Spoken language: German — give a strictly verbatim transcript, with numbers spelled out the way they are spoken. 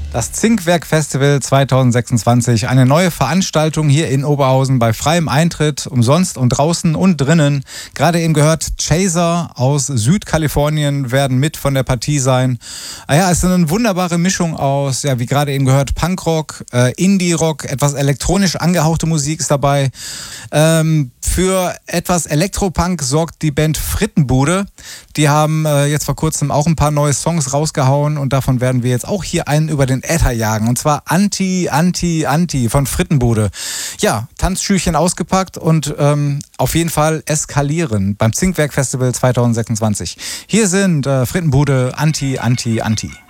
Das Zinkwerk Festival zweitausendsechsundzwanzig, eine neue Veranstaltung hier in Oberhausen bei freiem Eintritt, umsonst und draußen und drinnen. Gerade eben gehört, Chaser aus Südkalifornien werden mit von der Partie sein. Ah ja, es ist eine wunderbare Mischung aus, ja, wie gerade eben gehört, Punkrock, äh, Indie-Rock, etwas elektronisch angehauchte Musik ist dabei. Ähm, für etwas Elektropunk sorgt die Band Frittenbude. Die haben äh, jetzt vor kurzem auch ein paar neue Songs rausgehauen und davon werden wir jetzt auch hier einen über den Äther jagen. Und zwar Anti, Anti, Anti von Frittenbude. Ja, Tanzschüchchen ausgepackt und ähm, auf jeden Fall eskalieren beim Zinkwerk Festival zweitausendsechsundzwanzig. Hier sind äh, Frittenbude, Anti, Anti, Anti.